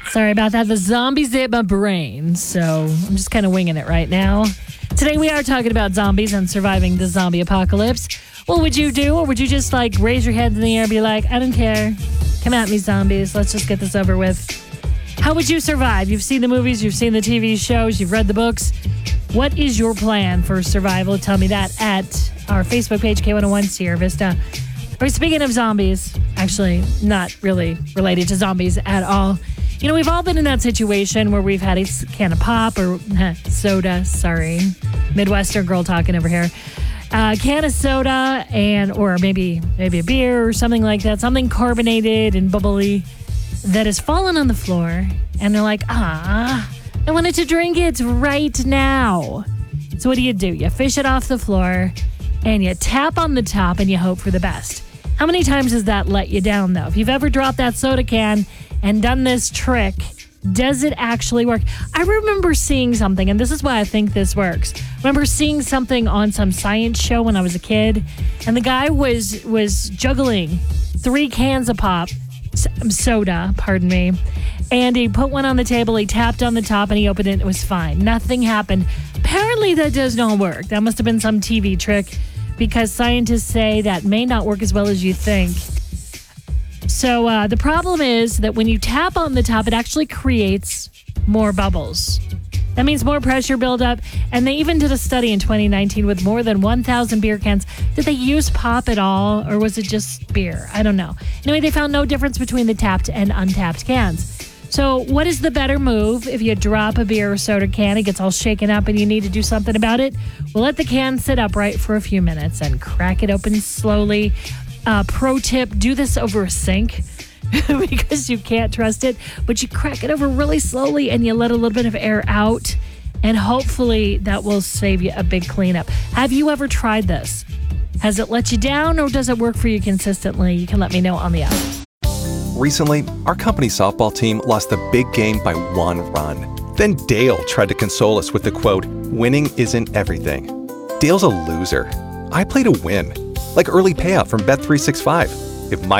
Sorry about that. The zombies hit my brain, so I'm just kind of winging it right now. Today we are talking about zombies and surviving the zombie apocalypse. What would you do? Or would you just raise your head in the air and be like, I don't care. Come at me, zombies. Let's just get this over with. How would you survive? You've seen the movies, you've seen the TV shows, you've read the books. What is your plan for survival? Tell me that at our Facebook page, K101 Sierra Vista. Or speaking of zombies, actually not really related to zombies at all. You know, we've all been in that situation where we've had a can of pop or soda, sorry. Midwestern girl talking over here. A can of soda or maybe a beer or something like that, something carbonated and bubbly that has fallen on the floor. And they're like, I wanted to drink it right now. So what do? You fish it off the floor and you tap on the top and you hope for the best. How many times has that let you down, though? If you've ever dropped that soda can and done this trick, does it actually work? I remember seeing something, and this is why I think this works. I remember seeing something on some science show when I was a kid, and the guy was juggling 3 cans of soda, and he put one on the table, he tapped on the top, and he opened it, and it was fine. Nothing happened. Apparently that does not work. That must have been some TV trick, because scientists say that may not work as well as you think. So the problem is that when you tap on the top, it actually creates more bubbles. That means more pressure buildup. And they even did a study in 2019 with more than 1,000 beer cans. Did they use pop at all, or was it just beer? I don't know. Anyway, they found no difference between the tapped and untapped cans. So what is the better move if you drop a beer or soda can, it gets all shaken up and you need to do something about it? Well, let the can sit upright for a few minutes and crack it open slowly. Pro tip, do this over a sink because you can't trust it, but you crack it over really slowly and you let a little bit of air out, and hopefully that will save you a big cleanup. Have you ever tried this? Has it let you down, or does it work for you consistently? You can let me know on the app. Recently, our company softball team lost the big game by 1 run. Then Dale tried to console us with the quote, "Winning isn't everything." Dale's a loser. I play to win, like early payout from Bet365. If my